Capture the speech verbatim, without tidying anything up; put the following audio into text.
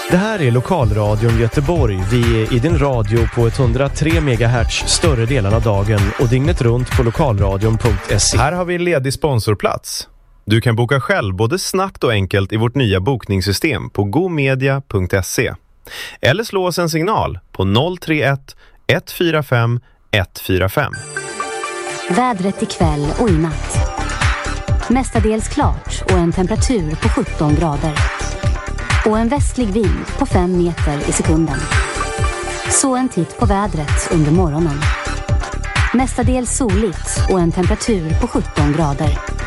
Det här är Lokalradion Göteborg. Vi är i din radio på etthundratre megahertz större delen av dagen och dygnet runt på lokalradion punkt se. Här har vi en ledig sponsorplats. Du kan boka själv både snabbt och enkelt i vårt nya bokningssystem på gomedia punkt se. Eller slå oss en signal på noll tre ett ett fyra fem ett fyra fem. Vädret ikväll och i natt. Mestadels klart och en temperatur på sjutton grader. Och en västlig vind på fem meter i sekunden. Så en titt på vädret under morgonen. Mestadels soligt och en temperatur på sjutton grader.